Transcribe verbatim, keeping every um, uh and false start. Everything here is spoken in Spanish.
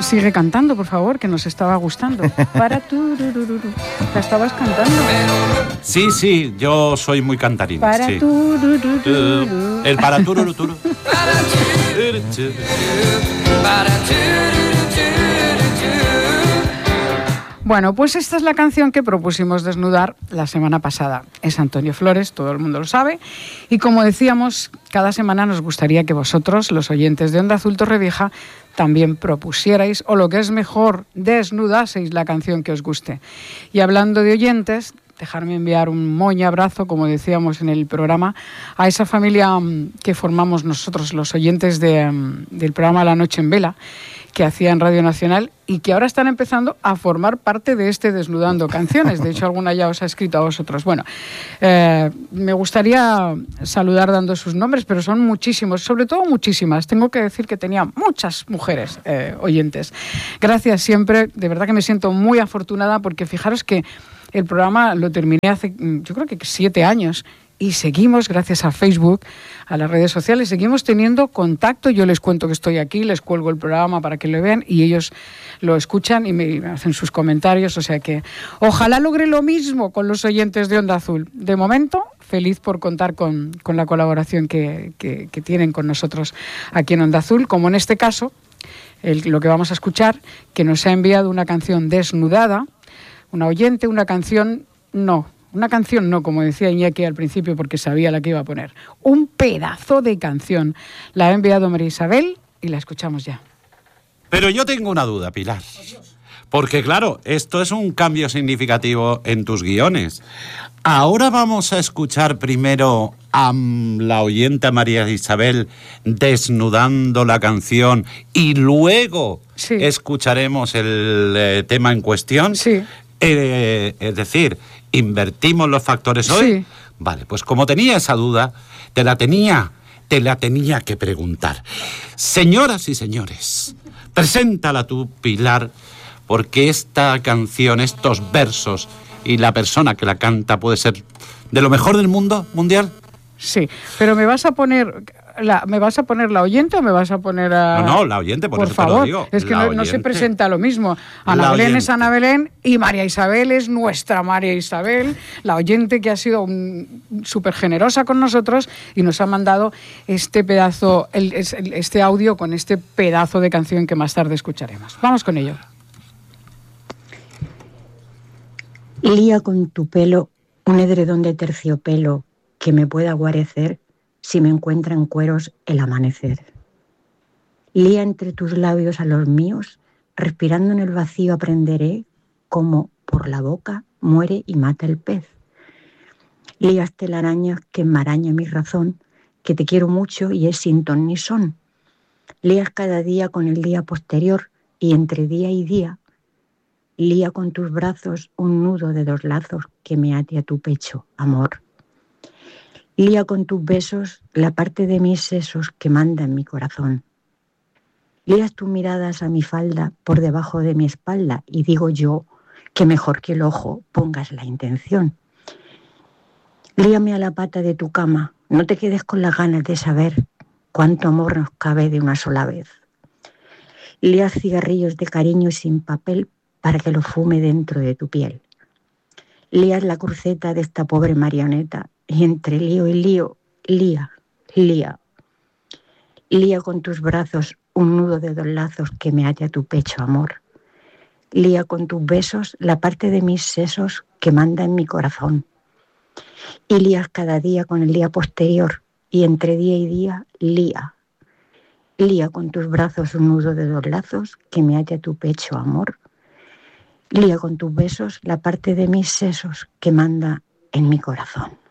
Sigue cantando, por favor, que nos estaba gustando. Para tururururu. ¿La estabas cantando? Sí, sí, yo soy muy cantarín. Para sí. tururururu. El para tururuturu. Bueno, pues esta es la canción que propusimos desnudar la semana pasada. Es Antonio Flores, todo el mundo lo sabe. Y como decíamos, cada semana nos gustaría que vosotros, los oyentes de Onda Azul Torrevieja, también propusierais, o lo que es mejor, desnudaseis la canción que os guste. Y hablando de oyentes, dejarme enviar un moño abrazo, como decíamos en el programa, a esa familia um, que formamos nosotros, los oyentes de, um, del programa La Noche en Vela, que hacía en Radio Nacional y que ahora están empezando a formar parte de este Desnudando Canciones. De hecho, alguna ya os ha escrito a vosotros. Bueno, eh, me gustaría saludar dando sus nombres, pero son muchísimos, sobre todo muchísimas. Tengo que decir que tenía muchas mujeres eh, oyentes. Gracias siempre, de verdad que me siento muy afortunada porque fijaros que el programa lo terminé hace, yo creo que siete años. Y seguimos, gracias a Facebook, a las redes sociales, seguimos teniendo contacto. Yo les cuento que estoy aquí, les cuelgo el programa para que lo vean y ellos lo escuchan y me hacen sus comentarios. O sea que ojalá logre lo mismo con los oyentes de Onda Azul. De momento, feliz por contar con, con la colaboración que, que, que tienen con nosotros aquí en Onda Azul, como en este caso, el, lo que vamos a escuchar, que nos ha enviado una canción desnudada, una oyente, una canción no. Una canción no, como decía Iñaki al principio, porque sabía la que iba a poner. Un pedazo de canción. La ha enviado María Isabel y la escuchamos ya. Pero yo tengo una duda, Pilar. Porque claro, esto es un cambio significativo en tus guiones. Ahora vamos a escuchar primero a la oyente María Isabel desnudando la canción y luego sí. escucharemos el eh, tema en cuestión. Sí. Eh, es decir, ¿invertimos los factores hoy? Sí. Vale, pues como tenía esa duda, te la tenía, te la tenía que preguntar. Señoras y señores, preséntala tú, Pilar, porque esta canción, estos versos y la persona que la canta puede ser de lo mejor del mundo mundial. Sí, pero me vas a poner... La, ¿Me vas a poner la oyente o me vas a poner a...? No, no, la oyente, por, por eso favor, te lo digo. Es que no, no se presenta lo mismo. Ana la Belén oyente. es Ana Belén y María Isabel es nuestra María Isabel, la oyente que ha sido súper generosa con nosotros y nos ha mandado este pedazo, el, este audio con este pedazo de canción que más tarde escucharemos. Vamos con ello. Lía con tu pelo un edredón de terciopelo que me pueda guarecer si me encuentra en cueros el amanecer. Lía entre tus labios a los míos, respirando en el vacío aprenderé cómo por la boca muere y mata el pez. Lías telarañas que enmaraña mi razón, que te quiero mucho y es sin ton ni son. Lías cada día con el día posterior y entre día y día. Lía con tus brazos un nudo de dos lazos que me ate a tu pecho, amor. Lía con tus besos la parte de mis sesos que manda en mi corazón. Lías tus miradas a mi falda por debajo de mi espalda y digo yo que mejor que el ojo pongas la intención. Líame a la pata de tu cama, no te quedes con las ganas de saber cuánto amor nos cabe de una sola vez. Lías cigarrillos de cariño sin papel para que lo fume dentro de tu piel. Lías la cruceta de esta pobre marioneta y entre lío y lío, lía, lía. Lía con tus brazos un nudo de dos lazos que me ate a tu pecho, amor. Lía con tus besos la parte de mis sesos que manda en mi corazón. Y lías cada día con el día posterior y entre día y día, lía. Lía con tus brazos un nudo de dos lazos que me ate a tu pecho, amor. Lía con tus besos la parte de mis sesos que manda en mi corazón.